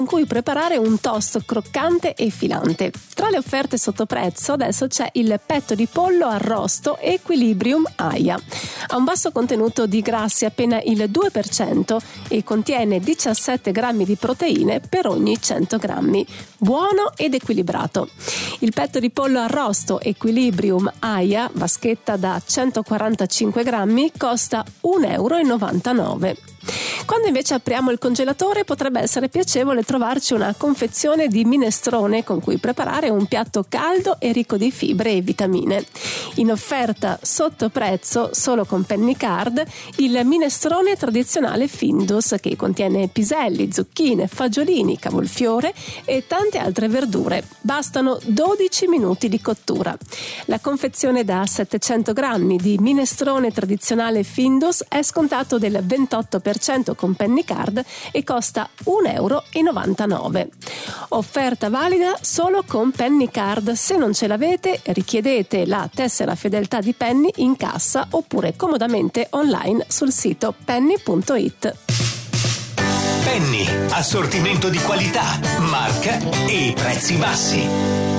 con cui preparare un toast croccante e filante. Tra le offerte sotto prezzo adesso c'è il petto di pollo arrosto Equilibrium Aia. Ha un basso contenuto di grassi, appena il 2%, e contiene 17 grammi di proteine per ogni 100 grammi. Buono ed equilibrato. Il petto di pollo arrosto Equilibrium Aia, vaschetta da 145 grammi, costa 1,99 €. Quando invece apriamo il congelatore potrebbe essere piacevole trovarci una confezione di minestrone con cui preparare un piatto caldo e ricco di fibre e vitamine. In offerta sotto prezzo, solo con Penny Card, il minestrone tradizionale Findus, che contiene piselli, zucchine, fagiolini, cavolfiore e tante altre verdure. Bastano 12 minuti di cottura. La confezione da 700 grammi di minestrone tradizionale Findus è scontato del 28% con Penny Card e costa 1,99 €. Offerta valida solo con Penny Card. Se non ce l'avete, richiedete la tessera fedeltà di Penny in cassa oppure comodamente online sul sito penny.it. Penny, assortimento di qualità, marca e prezzi bassi.